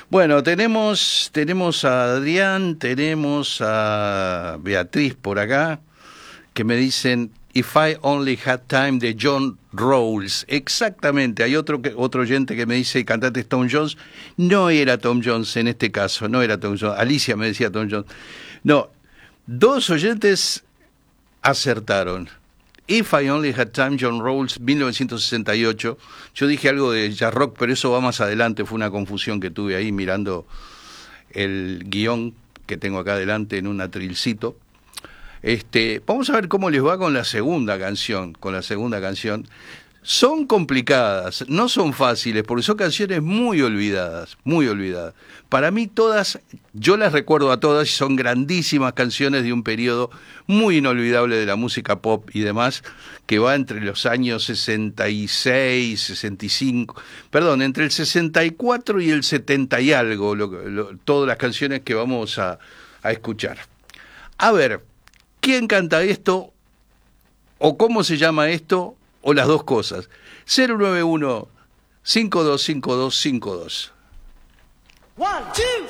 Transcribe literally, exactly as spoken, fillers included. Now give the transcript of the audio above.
Bueno, tenemos, tenemos a Adrián, tenemos a Beatriz por acá, que me dicen If I Only Had Time de John Rawls. Exactamente, hay otro, que, otro oyente que me dice cantante Tom Jones. No era Tom Jones en este caso, no era Tom Jones. Alicia me decía Tom Jones. No, dos oyentes acertaron. If I Only Had Time, John Rawls, mil novecientos sesenta y ocho. Yo dije algo de jazz rock, pero eso va más adelante. Fue una confusión que tuve ahí mirando el guión que tengo acá adelante en un atrilcito. Este, vamos a ver cómo les va con la segunda canción, con la segunda canción. Son complicadas, no son fáciles, porque son canciones muy olvidadas, muy olvidadas. Para mí todas, yo las recuerdo a todas y son grandísimas canciones de un periodo muy inolvidable de la música pop y demás, que va entre los años sesenta y seis, sesenta y cinco, perdón, entre el sesenta y cuatro y el setenta y algo, lo, lo, todas las canciones que vamos a, a escuchar. A ver, ¿quién canta esto? ¿O cómo se llama esto? O las dos cosas. cero nueve uno, cinco dos cinco dos cinco dos. One, two,